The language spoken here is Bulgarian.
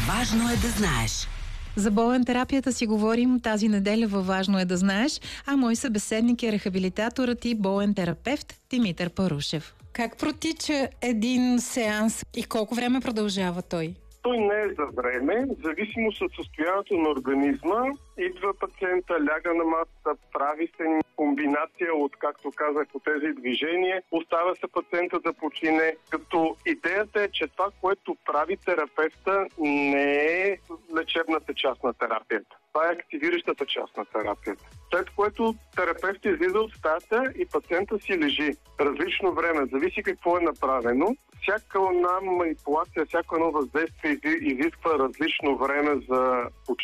Важно е да знаеш. За болен терапията си говорим тази неделя във Важно е да знаеш, а мой събеседник е рехабилитаторът и болен терапевт Димитър Парушев. Как протича един сеанс и колко време продължава той? Той не е за време, в зависимост от състоянието на организма. Идва пациента, ляга на масата, прави се комбинация от, както казах, от тези движения, оставя се пациента да почине. Като идеята е, че това, което прави терапевта, не е лечебната част на терапията. Това е активиращата част на терапията. След което терапевт излиза от стаята и пациента си лежи различно време. Зависи какво е направено. Всяка една манипулация, всяко едно въздействие изисква различно време за почивка.